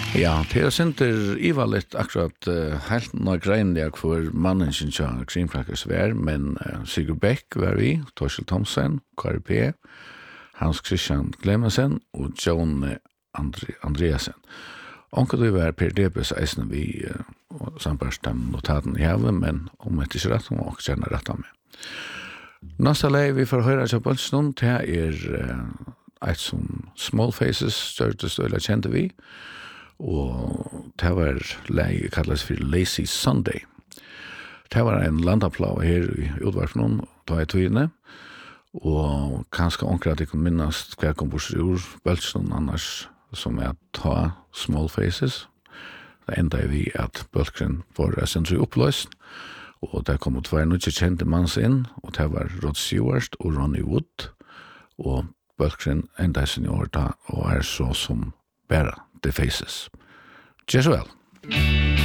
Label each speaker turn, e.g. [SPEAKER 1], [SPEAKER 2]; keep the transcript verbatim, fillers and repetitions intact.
[SPEAKER 1] Ja, det er sinter Iva litt akkurat uh, helt noe greinlig for mannen sin kjønner Creamcrackers vær, men uh, Sigurd Beck var vi, Torsil Thomsen, K R P, Hans Christian Glemmensen og John Andre, Andreasen. Onkel vi var Per Debes eisen vi uh, sambarst den notaten i havet, men om etter ikke rett, må også kjenne rett av meg. Neste lei vi får høre av Bønsnån, det er uh, et som Small Faces, største støyla kjente vi, og det var lei kallas for Lazy Sunday. Det var en landaplau her i utvarpen da jeg tog inne, og kanskje onker at jeg kunne minnast hva jeg kom bort ur Bøltsson annars som er ta Small Faces. Det enda er vi at Bøltgren var sentri oppløst, og det kom ut hver nødje kjente manns inn, og det var Rod Stewart og Ronnie Wood, og Bøltgren enda er senior da, og er så som bæra The Faces. Cheers well.